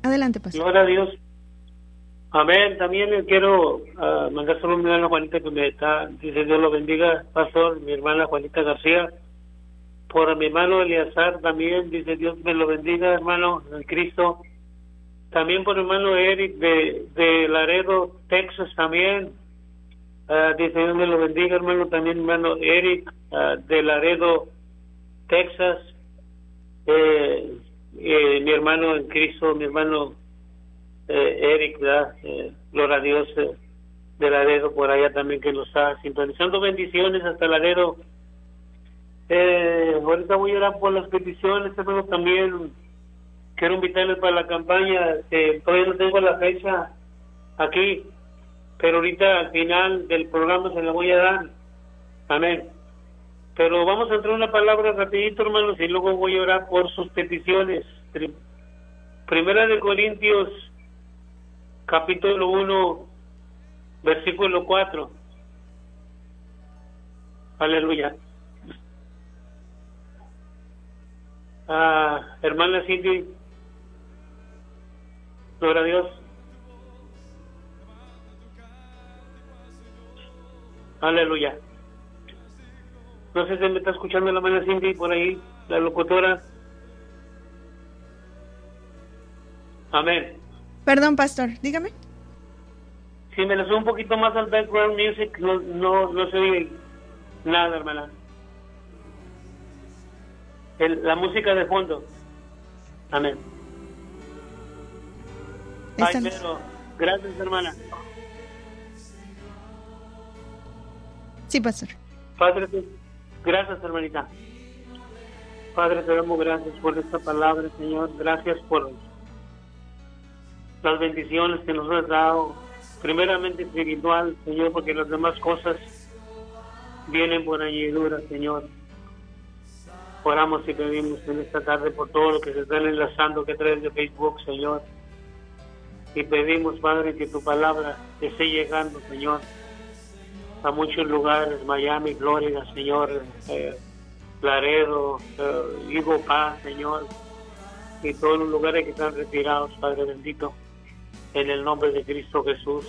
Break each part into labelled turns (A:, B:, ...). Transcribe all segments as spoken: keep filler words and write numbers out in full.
A: Adelante, pastor.
B: Gloria a Dios. Amén. También le quiero uh, mandar saludos a mi hermana Juanita que me está, dice Dios lo bendiga, pastor, mi hermana Juanita García. Por mi hermano Eleazar también, dice Dios me lo bendiga, hermano, en Cristo. También por mi hermano Eric de, de Laredo, Texas también. Uh, dice Dios me lo bendiga, hermano. También hermano Eric uh, de Laredo, Texas. Eh, eh, mi hermano en Cristo, mi hermano Eh, Eric, ¿verdad? Eh, gloria a Dios, eh, de Laredo por allá también que nos está sintonizando. Bendiciones hasta Laredo. Eh, ahorita voy a orar por las peticiones, hermano. También quiero invitarles para la campaña. Eh, todavía no tengo la fecha aquí, pero ahorita al final del programa se la voy a dar. Amén. Pero vamos a entrar una palabra rapidito, hermanos, y luego voy a orar por sus peticiones. Primera de Corintios capítulo uno, versículo cuatro. Aleluya. Ah, hermana Cindy, gloria a Dios. Aleluya. No sé si me está escuchando la hermana Cindy por ahí, la locutora. Amén.
A: Perdón, pastor, dígame.
B: Si me le subo un poquito más al background music, no, no, no se oye nada, hermana. El, la música de fondo. Amén. Ay, pero, gracias, hermana.
A: Sí, pastor.
B: Padre, gracias, hermanita. Padre, te damos gracias por esta palabra, Señor. Gracias por las bendiciones que nos has dado, primeramente espiritual, Señor, porque las demás cosas vienen por añadidura, Señor. Oramos y pedimos en esta tarde por todo lo que se están enlazando que traes de Facebook, Señor. Y pedimos, Padre, que tu palabra esté llegando, Señor, a muchos lugares, Miami, Florida, Señor, eh, Laredo, eh, Eagle Pass, Señor, y todos los lugares que están retirados, Padre bendito, en el nombre de Cristo Jesús.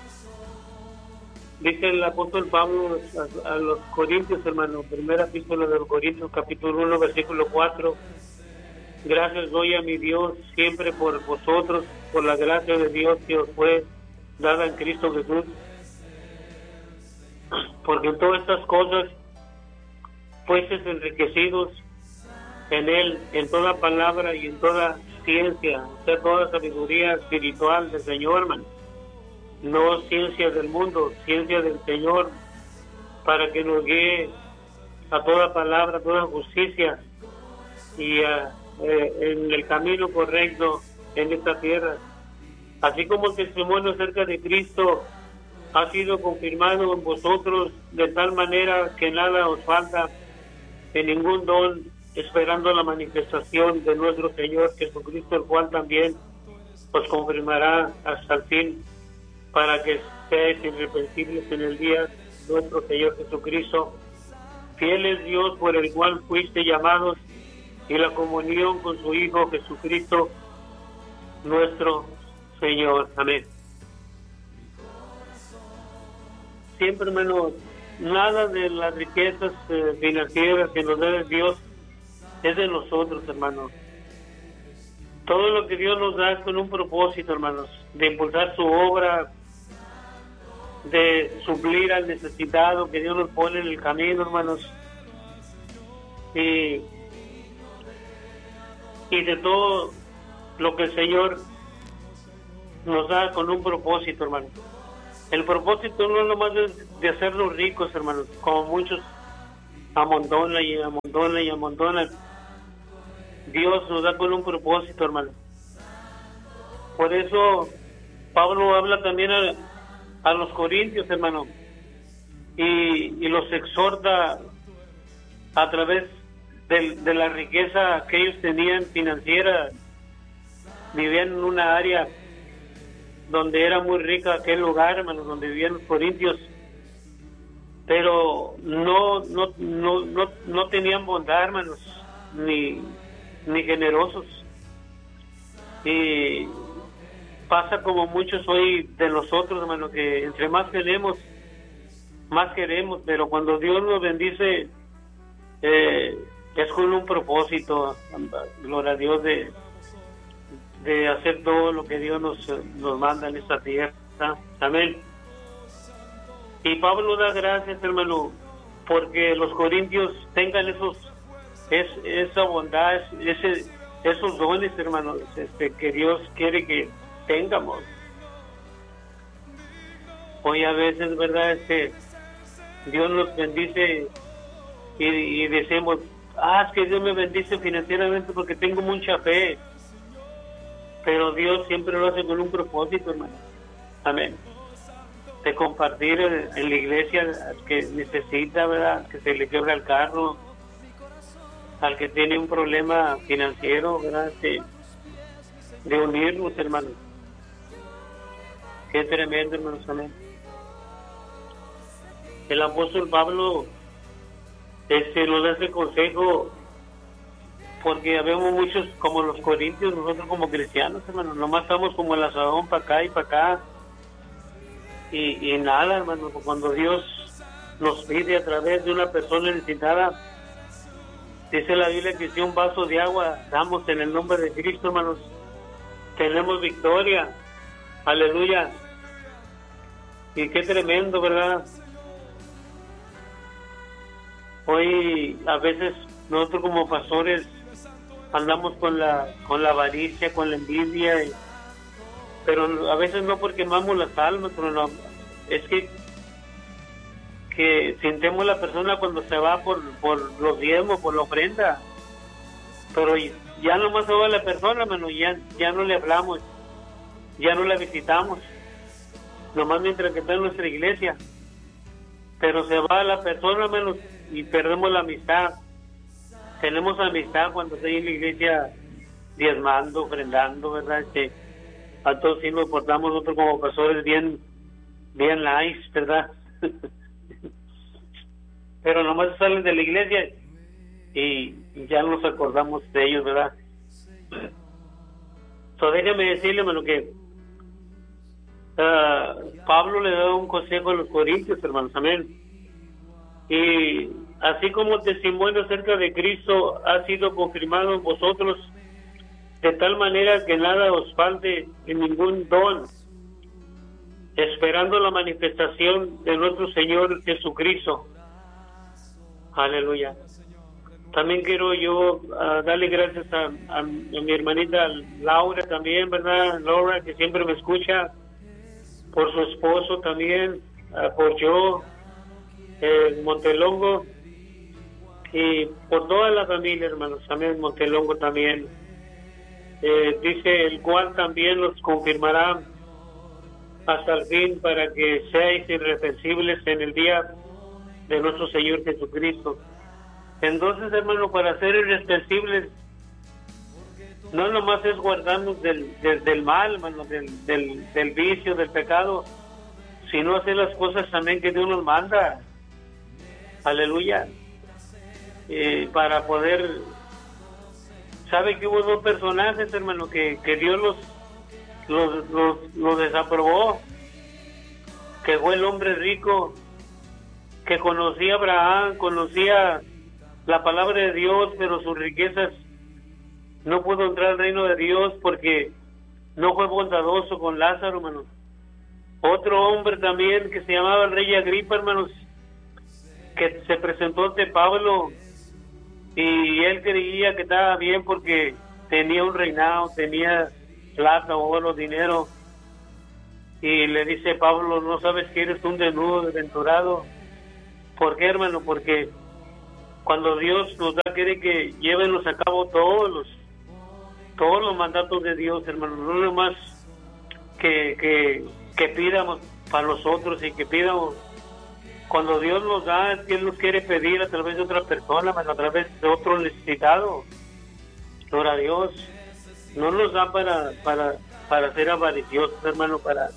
B: Dice el apóstol Pablo a, a los Corintios, hermano, primera epístola de los Corintios, capítulo uno, versículo cuatro. Gracias doy a mi Dios siempre por vosotros, por la gracia de Dios que os fue dada en Cristo Jesús, porque en todas estas cosas fuisteis enriquecidos en Él, en toda palabra y en toda ciencia, o sea, toda sabiduría espiritual del Señor, hermano. No ciencia del mundo, ciencia del Señor, para que nos guíe a toda palabra, a toda justicia y a, eh, en el camino correcto en esta tierra. Así como el testimonio acerca de Cristo ha sido confirmado en vosotros de tal manera que nada os falta de ningún don, esperando la manifestación de nuestro Señor Jesucristo, el cual también os confirmará hasta el fin, para que seáis irreprensibles en el día de nuestro Señor Jesucristo. Fiel es Dios por el cual fuiste llamados, y la comunión con su Hijo Jesucristo, nuestro Señor. Amén. Siempre, hermano, nada de las riquezas eh, financieras que nos da Dios es de nosotros, hermanos. Todo lo que Dios nos da es con un propósito, hermanos, de impulsar su obra, de suplir al necesitado que Dios nos pone en el camino, hermanos, y, y de todo lo que el Señor nos da con un propósito, hermanos. El propósito no es nomás de, de hacernos ricos, hermanos, como muchos amontonan y amontonan y amontonan. Dios nos da con un propósito, hermano. Por eso Pablo habla también a, a los corintios, hermano, y, y los exhorta a través de, de la riqueza que ellos tenían financiera. Vivían en una área donde era muy rica aquel lugar, hermano, donde vivían los corintios, pero no no no no, no tenían bondad, hermanos, ni ni generosos, y, pasa como muchos hoy de nosotros, hermano, que entre más tenemos, más queremos, pero cuando Dios nos bendice, eh, es con un propósito, gloria a Dios, de, de hacer todo lo que Dios nos, nos manda en esta tierra. Amén. Y Pablo da gracias, hermano, porque los corintios tengan esos, es, esa bondad, ese, esos dones, hermano, este, que Dios quiere que tengamos. Hoy a veces, verdad, este, Dios nos bendice y, y decimos, ah, es que Dios me bendice financieramente porque tengo mucha fe. Pero Dios siempre lo hace con un propósito, hermano. Amén. De compartir en, en la iglesia al que necesita, ¿verdad? Al que se le quiebra el carro, al que tiene un problema financiero, ¿verdad? De, de unirnos, hermano. Qué tremendo, hermanos. Amén. El apóstol Pablo este, nos da ese consejo porque vemos muchos como los corintios, nosotros como cristianos, hermano, nomás estamos como el asadón para acá y para acá y, y nada, hermano. Cuando Dios nos pide a través de una persona necesitada, dice la Biblia que si un vaso de agua damos en el nombre de Cristo, hermanos, tenemos victoria. Aleluya. Y qué tremendo, ¿verdad? Hoy a veces nosotros como pastores andamos con la con la avaricia, con la envidia, y, pero a veces no porque amamos las almas, pero no, es que que sintemos la persona cuando se va por por los diezmos, por la ofrenda, pero ya nomás se va la persona, mano, ya ya no le hablamos, ya no la visitamos, nomás mientras que está en nuestra iglesia, pero se va la persona, menos y perdemos la amistad. Tenemos amistad cuando estoy en la iglesia diezmando, ofrendando, ¿verdad? Este, a todos sí nos portamos nosotros como pastores bien, bien nice, ¿verdad? Pero nomás salen de la iglesia y ya nos acordamos de ellos, ¿verdad? So, déjame decirle, hermano, que uh, Pablo le da un consejo a los corintios, hermanos, amén. Y así como el testimonio acerca de Cristo ha sido confirmado en vosotros, de tal manera que nada os falte en ningún don, esperando la manifestación de nuestro Señor Jesucristo. Aleluya. También quiero yo uh, darle gracias a, a, a mi hermanita Laura también, ¿verdad? Laura, que siempre me escucha, por su esposo también, uh, por yo, eh, Montelongo, y por toda la familia, hermanos, también Montelongo también. Eh, dice, el cual también los confirmará hasta el fin, para que seáis irreprensibles en el día de nuestro Señor Jesucristo. Entonces, hermano, para ser irreprensibles, no nomás es guardarnos del, del, del mal, hermano, del, del, del vicio, del pecado, sino hacer las cosas también que Dios nos manda. Aleluya. Eh, para poder... ¿Sabe que hubo dos personajes, hermano, que, que Dios los, los, los, los desaprobó? Que fue el hombre rico, que conocía a Abraham, conocía la palabra de Dios, pero sus riquezas no pudo entrar al reino de Dios porque no fue bondadoso con Lázaro, hermanos. Otro hombre también que se llamaba el rey Agripa, hermanos, que se presentó ante Pablo y él creía que estaba bien porque tenía un reinado, tenía plata, oro, dinero, y le dice Pablo, no sabes que eres un desnudo, desventurado. ¿Por qué, hermano? Porque cuando Dios nos da, quiere que llevenos a cabo todos los todos los mandatos de Dios, hermano, no nomás que, que, que pidamos para nosotros y que pidamos. Cuando Dios nos da, es que Él nos quiere pedir a través de otra persona, a través de otro necesitado. Gloria a Dios. No nos da para para para ser avariciosos, hermano, para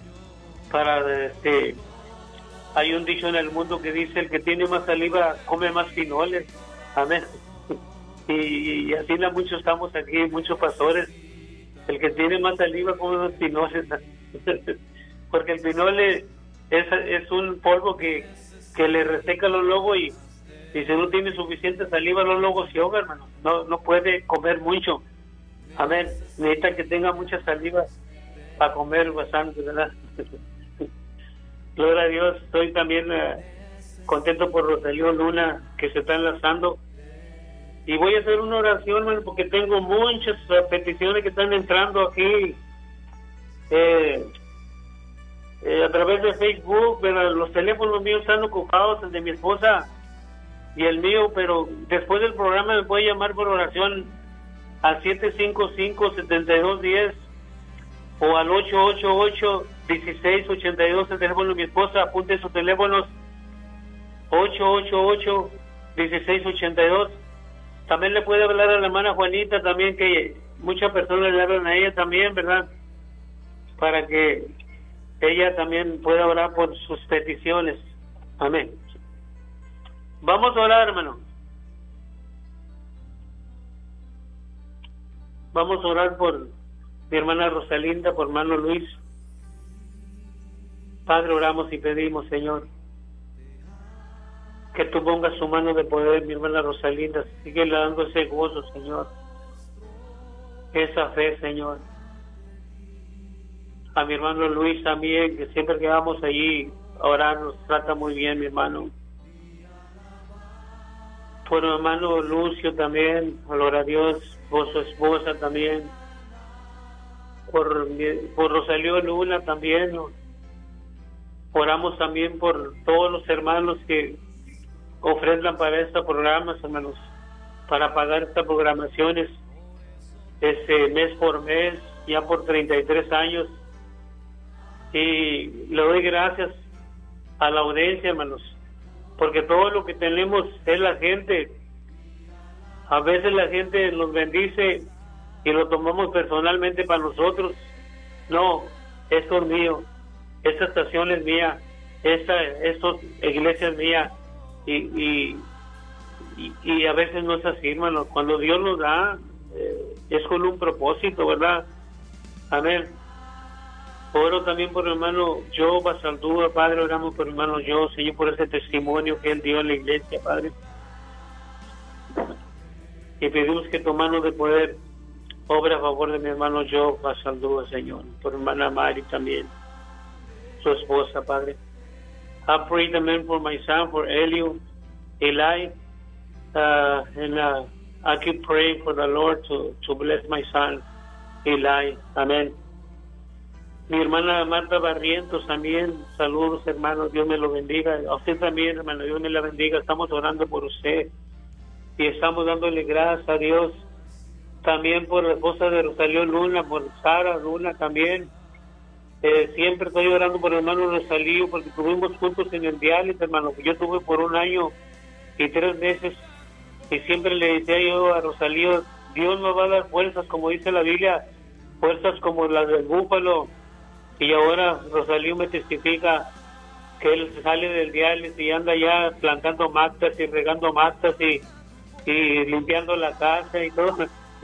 B: para este. Hay un dicho en el mundo que dice, el que tiene más saliva come más pinoles. Amén. Y, y así la muchos estamos aquí, muchos pastores, El que tiene más saliva come los pinoles. Porque el pinole es, es un polvo que, que le reseca los lobos y, y si no tiene suficiente saliva, los lobos se ahogan, hermano. No, no puede comer mucho. Amén. Necesita que tenga mucha saliva para comer bastante, ¿verdad? Gloria a Dios. Estoy también uh, contento por Rosalío Luna, que se está enlazando. Y voy a hacer una oración, hermano, porque tengo muchas uh, peticiones que están entrando aquí. Eh, eh, a través de Facebook, pero los teléfonos míos están ocupados, el de mi esposa y el mío, pero después del programa me puede llamar por oración al siete cinco cinco, siete dos uno cero o al ocho ocho ocho, uno seis ocho dos, el teléfono de mi esposa. Apunte sus teléfonos: ocho ocho ocho, uno seis ocho dos. También le puede hablar a la hermana Juanita también, que muchas personas le hablan a ella también, ¿verdad? Para que ella también pueda orar por sus peticiones. Amén. Vamos a orar, hermano. Vamos a orar por mi hermana Rosalinda, por hermano Luis. Padre, oramos y pedimos, Señor, que tú pongas su mano de poder, mi hermana Rosalinda. Sigue dando ese gozo, Señor, esa fe, Señor. A mi hermano Luis también, que siempre que vamos allí a orar nos trata muy bien, mi hermano. Por mi hermano Lucio también, gloria a Dios, por su esposa también. Por, por Rosalío Luna también. Oramos también por todos los hermanos que ofrendan para estos programas, hermanos, para pagar estas programaciones este mes por mes, ya por treinta y tres años. Y le doy gracias a la audiencia, hermanos, porque todo lo que tenemos es la gente. A veces la gente nos bendice y lo tomamos personalmente para nosotros. No, esto es mío, esta estación es mía, esta, esta iglesia es mía. Y, y, y, y a veces no es así, hermano. Cuando Dios nos da, eh, es con un propósito, ¿verdad? Amén. Oro también por el hermano Joe Basaldúa, Padre. Oramos por el hermano Joe, Señor, por ese testimonio que él dio en la iglesia, Padre. Y pedimos que tu mano de poder obra a favor de mi hermano Joe Basaldúa, Señor. Por hermana Mari también, su esposa, Padre. I pray también for my son, for Elio, Eli, uh, and uh, I keep praying for the Lord to, to bless my son, Eli. Amén. Mi hermana Marta Barrientos también, saludos, hermanos, Dios me lo bendiga. A usted también, hermano, Dios me la bendiga. Estamos orando por usted y estamos dándole gracias a Dios. También por la esposa de Rosalío Luna, por Sara Luna también. Eh, siempre estoy orando por el hermano Rosalío, porque estuvimos juntos en el diálisis, hermano. Yo tuve por un año y tres meses, y siempre le decía yo a Rosalío: Dios nos va a dar fuerzas, como dice la Biblia, fuerzas como las del búfalo. Y ahora Rosalío me testifica que él sale del diálisis y anda ya plantando matas y regando matas y, y limpiando la casa y todo.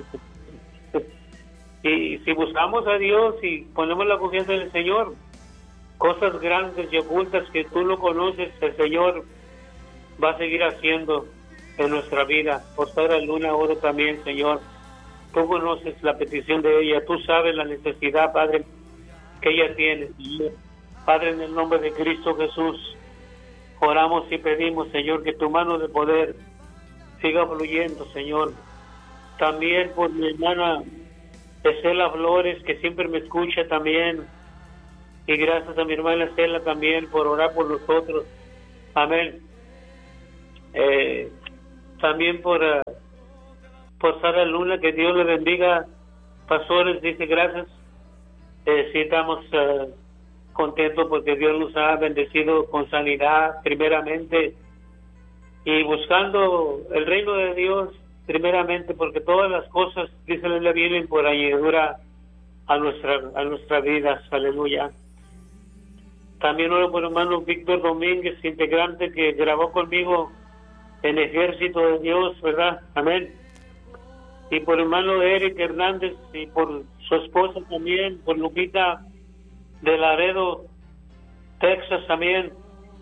B: Y si buscamos a Dios y ponemos la confianza en el Señor, cosas grandes y ocultas que tú no conoces, el Señor va a seguir haciendo en nuestra vida. Por Sara Luna oro también, Señor. Tú conoces la petición de ella, tú sabes la necesidad, Padre, que ella tiene. Padre, en el nombre de Cristo Jesús, oramos y pedimos, Señor, que tu mano de poder siga fluyendo, Señor. También por mi hermana Estela Flores, que siempre me escucha también, y gracias a mi hermana Estela también por orar por nosotros. Amén. Eh, también por uh, por Sara Luna, que Dios le bendiga. Pastores, dice gracias. Eh, sí, estamos uh, contentos porque Dios nos ha bendecido con sanidad primeramente, y buscando el reino de Dios primeramente, porque todas las cosas, dice la Biblia, vienen por añadidura a nuestra a nuestras vidas. Aleluya. También oro por el hermano Víctor Domínguez, integrante que grabó conmigo en Ejército de Dios, ¿verdad? Amén. y por hermano Eric Hernández, y por su esposa también, por Lupita de Laredo, Texas también.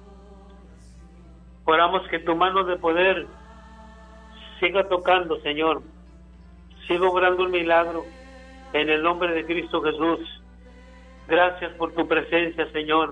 B: Oramos que tu mano de poder siga tocando, Señor. Siga obrando un milagro en el nombre de Cristo Jesús. Gracias por tu presencia, Señor.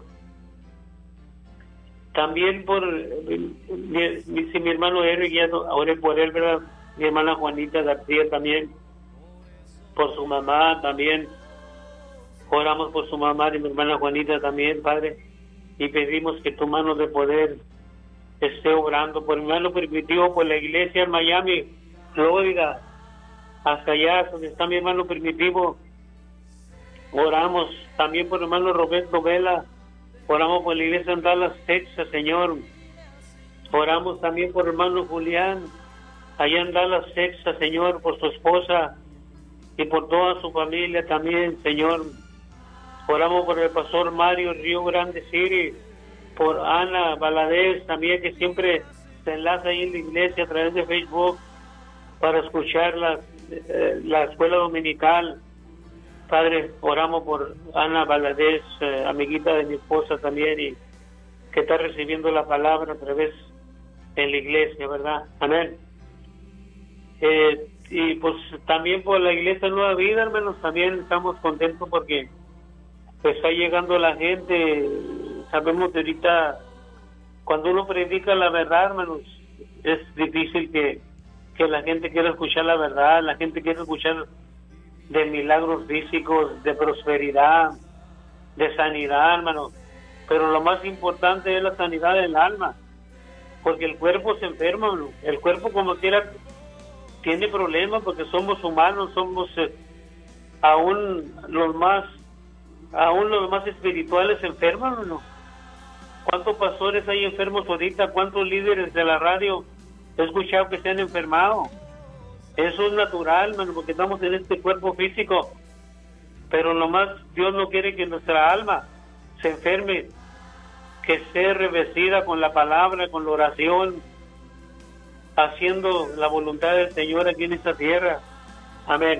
B: También por mi, mi, si mi hermano Eric, ya oré por él, ¿verdad? Mi hermana Juanita García también, por su mamá también. Oramos por su mamá y mi hermana Juanita también, Padre, y pedimos que tu mano de poder esté obrando por mi hermano Primitivo, por la iglesia en Miami, Florida, hasta allá donde está mi hermano Primitivo. Oramos también por el hermano Roberto Vela, oramos por la iglesia en Dallas, Texas, Señor. Oramos también por el hermano Julián, allá en Dallas, Texas, Señor, por su esposa y por toda su familia también, Señor. Oramos por el pastor Mario Río Grande City, por Ana Valadez también, que siempre se enlaza ahí en la iglesia a través de Facebook para escuchar la, eh, la escuela dominical. Padre, oramos por Ana Valadez, eh, amiguita de mi esposa también, y que está recibiendo la palabra a través en la iglesia, ¿verdad? Amén. Eh, y pues también por la iglesia Nueva Vida, hermanos, también estamos contentos porque pues está llegando la gente. Sabemos que ahorita cuando uno predica la verdad, hermanos, es difícil que, que la gente quiera escuchar la verdad. La gente quiere escuchar de milagros físicos, de prosperidad, de sanidad, hermano. Pero lo más importante es la sanidad del alma, porque el cuerpo se enferma, hermano. El cuerpo como quiera tiene problemas porque somos humanos, somos eh, aún los más aún los más espirituales enferman, hermano. ¿Cuántos pastores hay enfermos ahorita? ¿Cuántos líderes de la radio he escuchado que se han enfermado? Eso es natural, hermano, porque estamos en este cuerpo físico. Pero nomás Dios no quiere que nuestra alma se enferme, que esté revestida con la palabra, con la oración, haciendo la voluntad del Señor aquí en esta tierra. Amén.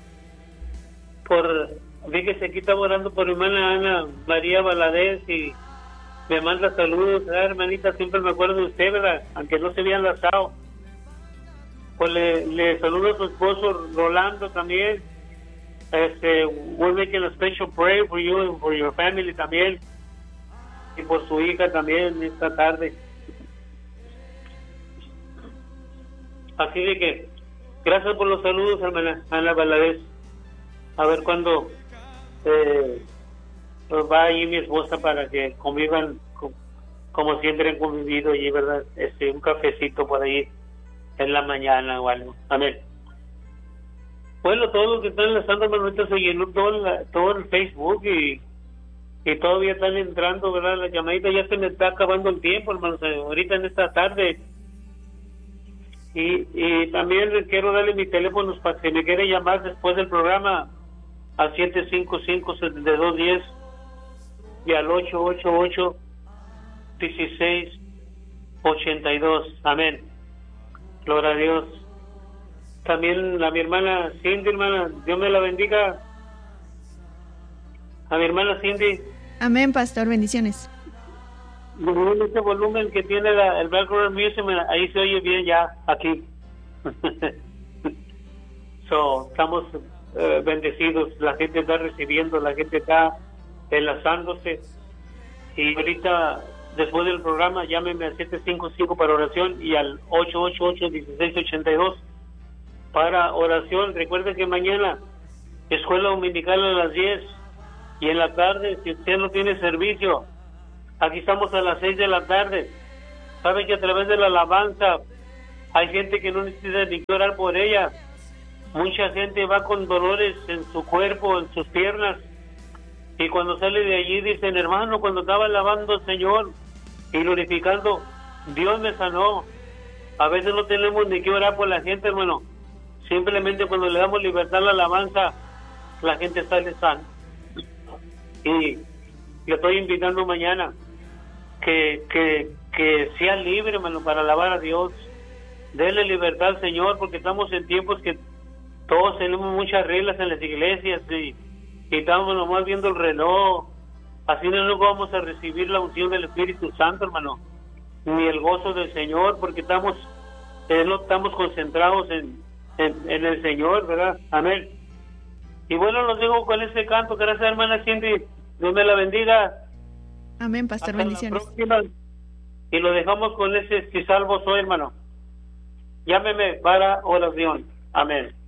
B: Por, fíjese, aquí estamos orando por mi hermana Ana María Valadez y me manda saludos. Ah, hermanita, siempre me acuerdo de usted, ¿verdad? Aunque no se había enlazado. Pues le, le saludo a su esposo Rolando también. Este, we're making a special prayer for you and for your family también. Y por su hija también esta tarde. Así de que, gracias por los saludos, hermana Ana Valadez. A ver cuándo eh, va allí mi esposa para que convivan con, como siempre han convivido allí, ¿verdad? Este, un cafecito por ahí en la mañana o algo. Amén. Bueno, todos los que están enlazando, hermano, ahorita se llenó todo, la, todo el Facebook y, y todavía están entrando, ¿verdad? La llamadita, ya se me está acabando el tiempo, hermano, ahorita en esta tarde. Y, y también quiero darle mi teléfono para que me quiere llamar después del programa al siete cinco cinco, siete dos uno cero y al ocho ocho ocho, uno seis ocho dos. Amén. Gloria a Dios. También a mi hermana Cindy, hermana, Dios me la bendiga. A mi hermana Cindy.
A: Amén, pastor, bendiciones.
B: En este volumen que tiene la, el background music, ahí se oye bien ya, aquí. So, estamos uh, bendecidos, la gente está recibiendo, la gente está enlazándose. Y ahorita, después del programa, llámeme al siete cinco cinco para oración y al ocho ocho ocho, uno seis ocho dos para oración. Recuerden que mañana, escuela dominical a las diez, y en la tarde, si usted no tiene servicio, aquí estamos a las seis de la tarde. Sabe que a través de la alabanza hay gente que no necesita ni que orar por ella. Mucha gente va con dolores en su cuerpo, en sus piernas, y cuando sale de allí dicen, hermano, cuando estaba alabando al Señor y glorificando, Dios me sanó. A veces no tenemos ni que orar por la gente, hermano. Simplemente cuando le damos libertad a la alabanza, la gente sale sana. Y le estoy invitando mañana que, que, que sea libre, hermano, para alabar a Dios. Denle libertad al Señor, porque estamos en tiempos que Todos tenemos muchas reglas en las iglesias y, y estamos nomás viendo el reloj. Así no nos vamos a recibir la unción del Espíritu Santo, hermano, ni el gozo del Señor, porque estamos eh, no estamos concentrados en, en, en el Señor, ¿verdad? Amén. Y bueno, los dejo con este canto. Gracias, hermana Cindy. Dios me la bendiga.
A: Amén, pastor.
B: Hasta
A: Bendiciones.
B: la próxima. Y lo dejamos con ese si salvo soy, hermano. Llámeme para oración. Amén.